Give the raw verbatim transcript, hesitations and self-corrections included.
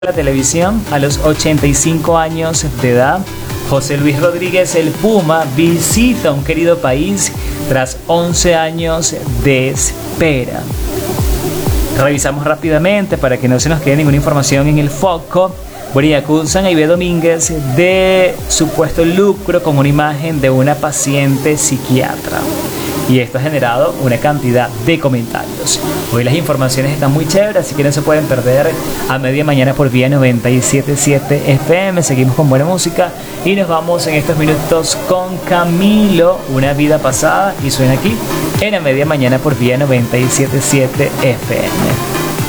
La televisión a los ochenta y cinco años de edad. José Luis Rodríguez el Puma visita un querido país tras once años de espera. Revisamos rápidamente para que no se nos quede ninguna información en el foco. Bueno, y acusan a Ibe Domínguez de supuesto lucro con una imagen de una paciente psiquiatra. Y esto ha generado una cantidad de comentarios. Hoy las informaciones están muy chéveres, así que no se pueden perder a media mañana por Vía noventa y siete punto siete F M. Seguimos con buena música y nos vamos en estos minutos con Camilo, Una vida pasada, y suena aquí en a media mañana por Vía noventa y siete punto siete F M.